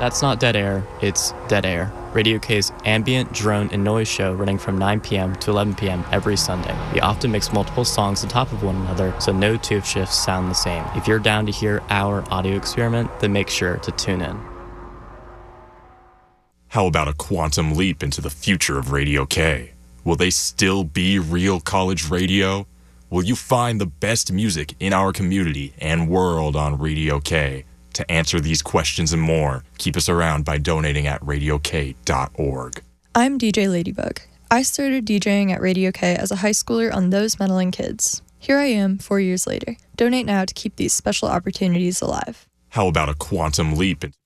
That's not dead air, it's Dead Air, Radio K's ambient, drone, and noise show running from 9 p.m. to 11 p.m. every Sunday. We often mix multiple songs on top of one another, so no two shifts sound the same. If you're down to hear our audio experiment, then make sure to tune in. How about a quantum leap into the future of Radio K? Will they still be real college radio? Will you find the best music in our community and world on Radio K? To answer these questions and more, keep us around by donating at radiok.org. I'm DJ Ladybug. I started DJing at Radio K as a high schooler on Those Meddling Kids. Here I am 4 years later. Donate now to keep these special opportunities alive. How about a quantum leap?